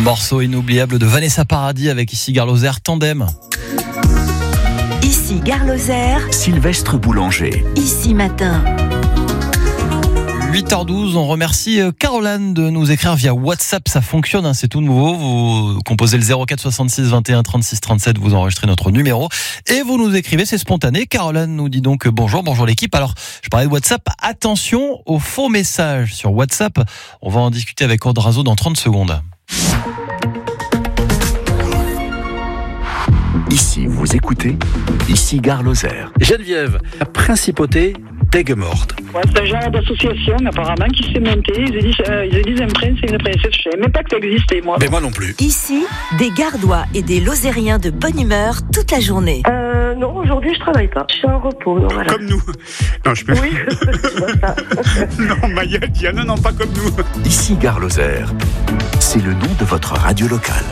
Morceau inoubliable de Vanessa Paradis avec ici Gare Lozère, Tandem. Ici Gare Lozère, Sylvestre Boulanger. Ici Matin. 8h12, on remercie Caroline de nous écrire via WhatsApp, ça fonctionne, c'est tout nouveau. Vous composez le 04 66 21 36 37, vous enregistrez notre numéro et vous nous écrivez, c'est spontané. Caroline nous dit donc bonjour l'équipe. Alors, je parlais de WhatsApp, attention aux faux messages sur WhatsApp. On va en discuter avec Aude Razo dans 30 secondes. Ici, vous écoutez, ici Gare Lozère. Geneviève, la principauté d'Aigues-Mortes. Ouais, c'est un genre d'association apparemment qui s'est montée. Ils disent un prince et une princesse. Je savais même pas que ça existait, moi. Mais moi non plus. Ici, des Gardois et des Lozériens de bonne humeur toute la journée. Non, aujourd'hui je travaille pas. Je suis en repos. Donc voilà. Comme nous. Non, je peux. Oui, c'est ça. Non, Maya, Diana, non, pas comme nous. Ici Gare Lozère. C'est le nom de votre radio locale.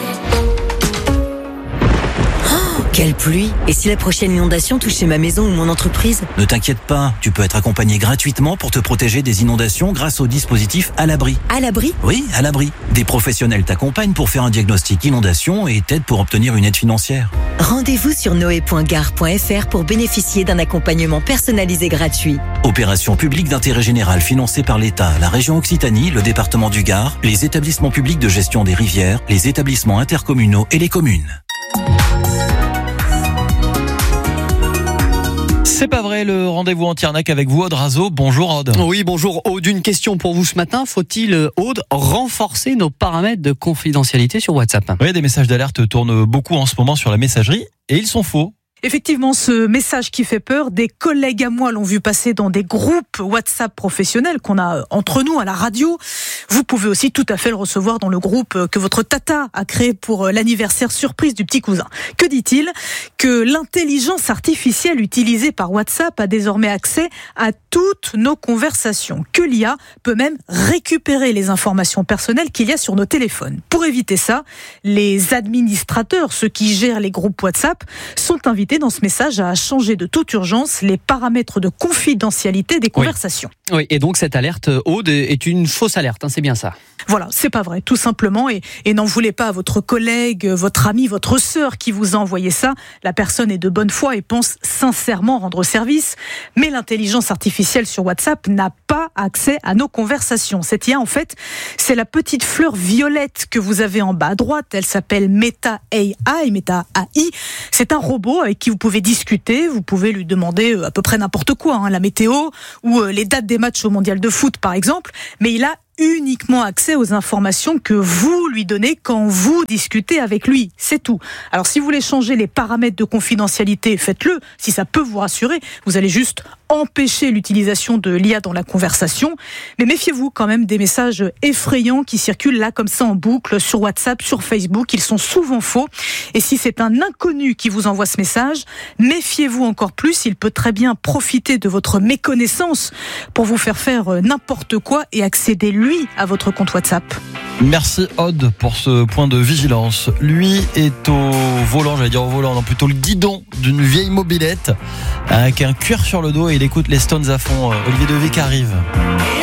Quelle pluie! Et si la prochaine inondation touchait ma maison ou mon entreprise? Ne t'inquiète pas, tu peux être accompagné gratuitement pour te protéger des inondations grâce au dispositif À l'abri. À l'abri? Oui, À l'abri. Des professionnels t'accompagnent pour faire un diagnostic inondation et t'aident pour obtenir une aide financière. Rendez-vous sur noé.gare.fr pour bénéficier d'un accompagnement personnalisé gratuit. Opération publique d'intérêt général financée par l'État, la région Occitanie, le département du Gard, les établissements publics de gestion des rivières, les établissements intercommunaux et les communes. C'est pas vrai, le rendez-vous anti-arnaque avec vous, Aude Razo. Bonjour Aude. Oui, bonjour Aude. Une question pour vous ce matin. Faut-il, Aude, renforcer nos paramètres de confidentialité sur WhatsApp? Oui, des messages d'alerte tournent beaucoup en ce moment sur la messagerie et ils sont faux. Effectivement, ce message qui fait peur, des collègues à moi l'ont vu passer dans des groupes WhatsApp professionnels qu'on a entre nous à la radio. Vous pouvez aussi tout à fait le recevoir dans le groupe que votre tata a créé pour l'anniversaire surprise du petit cousin. Que dit-il? Que l'intelligence artificielle utilisée par WhatsApp a désormais accès à toutes nos conversations. Que l'IA peut même récupérer les informations personnelles qu'il y a sur nos téléphones. Pour éviter ça, les administrateurs, ceux qui gèrent les groupes WhatsApp, sont invités dans ce message à changer de toute urgence les paramètres de confidentialité des conversations. Oui, et donc cette alerte, Aude, est une fausse alerte, c'est bien ça. Voilà, c'est pas vrai, tout simplement, et n'en voulez pas à votre collègue, votre ami, votre sœur qui vous a envoyé ça. La personne est de bonne foi et pense sincèrement rendre service, mais l'intelligence artificielle sur WhatsApp n'a pas accès à nos conversations. Cette IA, en fait, c'est la petite fleur violette que vous avez en bas à droite. Elle s'appelle Meta AI. C'est un robot avec qui vous pouvez discuter, vous pouvez lui demander à peu près n'importe quoi, la météo ou les dates des matchs au mondial de foot par exemple, mais il a uniquement accès aux informations que vous lui donnez quand vous discutez avec lui. C'est tout. Alors si vous voulez changer les paramètres de confidentialité, faites-le. Si ça peut vous rassurer, vous allez juste empêcher l'utilisation de l'IA dans la conversation. Mais méfiez-vous quand même des messages effrayants qui circulent là comme ça en boucle sur WhatsApp, sur Facebook. Ils sont souvent faux. Et si c'est un inconnu qui vous envoie ce message, méfiez-vous encore plus. Il peut très bien profiter de votre méconnaissance pour vous faire faire n'importe quoi et accéder lui à votre compte WhatsApp. Merci Aude pour ce point de vigilance. Lui est au volant, non, plutôt le guidon d'une vieille mobilette avec un cuir sur le dos et il écoute les Stones à fond. Olivier Devic arrive.